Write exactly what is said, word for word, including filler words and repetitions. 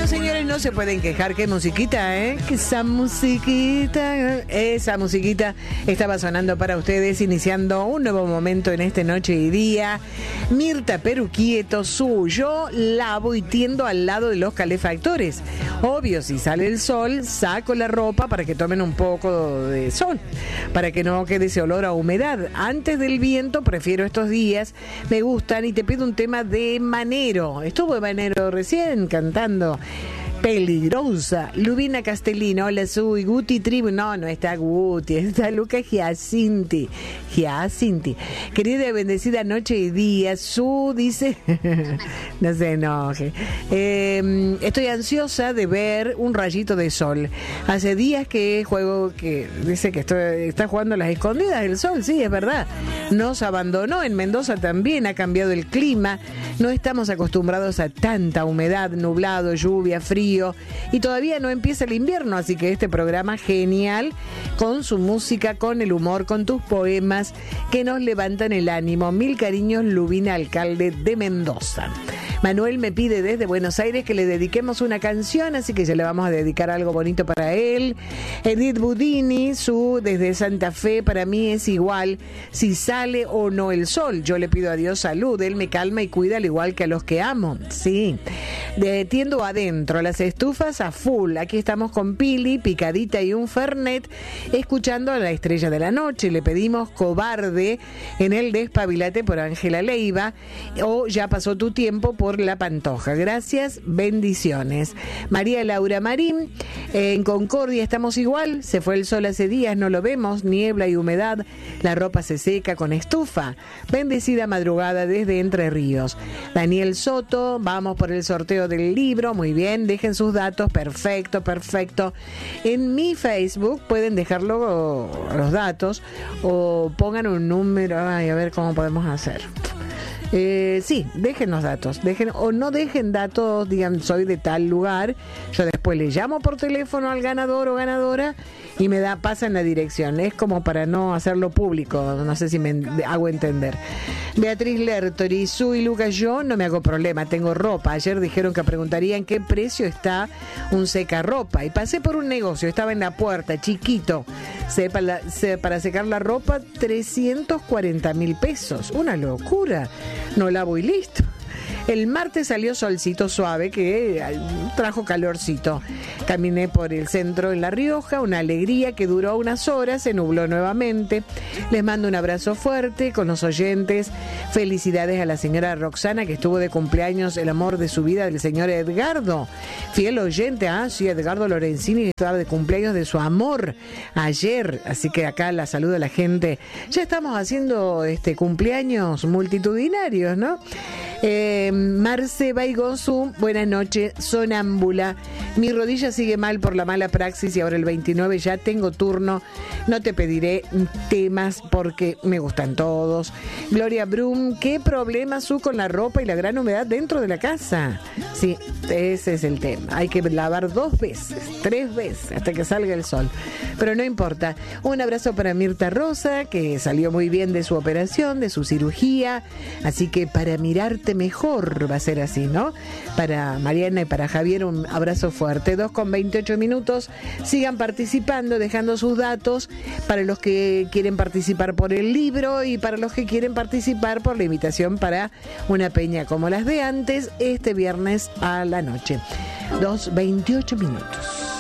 Bueno, señores, no se pueden quejar. Qué musiquita, ¿eh? Que esa musiquita, esa musiquita estaba sonando para ustedes, iniciando un nuevo momento en este Noche y Día. Mirta Peruquieto, suyo, lavo y tiendo al lado de los calefactores. Obvio, si sale el sol, saco la ropa para que tomen un poco de sol, para que no quede ese olor a humedad. Antes del viento, prefiero estos días, me gustan, y te pido un tema de Manero. Estuvo Manero recién cantando Peligrosa. Lubina Castellino, hola, soy Guti Tribu. No, no está Guti, está Lucas Giacinti. Giacinti. Querida y bendecida noche y día, Su dice, no se enoje. Eh, estoy ansiosa de ver un rayito de sol. Hace días que juego, que dice que estoy, está jugando a las escondidas del sol, sí, es verdad. Nos abandonó, en Mendoza también ha cambiado el clima. No estamos acostumbrados a tanta humedad, nublado, lluvia, frío. Y todavía no empieza el invierno, así que este programa genial, con su música, con el humor, con tus poemas que nos levantan el ánimo. Mil cariños, Lubina, alcalde de Mendoza. Manuel me pide desde Buenos Aires que le dediquemos una canción, así que ya le vamos a dedicar algo bonito para él. Edith Budini, su desde Santa Fe, para mí es igual si sale o no el sol. Yo le pido a Dios salud, él me calma y cuida al igual que a los que amo. Sí, de tiendo adentro, las estufas a full. Aquí estamos con Pili, picadita y un fernet, escuchando a la estrella de la noche. Le pedimos Cobarde en el Despabilate por Ángela Leiva, o Ya pasó tu tiempo por La Pantoja. Gracias, bendiciones. María Laura Marín, en Concordia estamos igual, se fue el sol hace días, no lo vemos, niebla y humedad, la ropa se seca con estufa. Bendecida madrugada desde Entre Ríos. Daniel Soto, vamos por el sorteo del libro, muy bien, dejen sus datos, perfecto, perfecto. En mi Facebook pueden dejarlo los datos o pongan un número, ay, a ver cómo podemos hacer. Eh, sí, dejen los datos, dejen o no dejen datos, digan soy de tal lugar, yo después le llamo por teléfono al ganador o ganadora y me da pasan la dirección, es como para no hacerlo público, no sé si me hago entender. Beatriz Lertori, Su y Lucas, yo no me hago problema, tengo ropa, ayer dijeron que preguntarían qué precio está un secarropa y pasé por un negocio, estaba en la puerta, chiquito, se, para, se, para secar la ropa trescientos cuarenta mil pesos, una locura. No lavo y listo. El martes salió solcito suave que trajo calorcito. Caminé por el centro en La Rioja, una alegría que duró unas horas, se nubló nuevamente. Les mando un abrazo fuerte con los oyentes. Felicidades a la señora Roxana, que estuvo de cumpleaños, el amor de su vida, del señor Edgardo. Fiel oyente, ah, sí, Edgardo Lorenzini estaba de cumpleaños de su amor ayer. Así que acá la saludo a la gente. Ya estamos haciendo este cumpleaños multitudinarios, ¿no? Eh, Marce Baigonzu, buenas noches, sonámbula. Mi rodilla sigue mal por la mala praxis y ahora el veintinueve ya tengo turno. No te pediré temas porque me gustan todos. Gloria Brum, ¿qué problema su con la ropa y la gran humedad dentro de la casa? Sí, ese es el tema. Hay que lavar dos veces, tres veces hasta que salga el sol. Pero no importa. Un abrazo para Mirta Rosa, que salió muy bien de su operación, de su cirugía. Así que para mirarte mejor va a ser así, ¿no? Para Mariana y para Javier un abrazo fuerte. dos con veintiocho minutos. Sigan participando, dejando sus datos para los que quieren participar por el libro y para los que quieren participar por la invitación para una peña como las de antes este viernes a la noche. dos veintiocho minutos.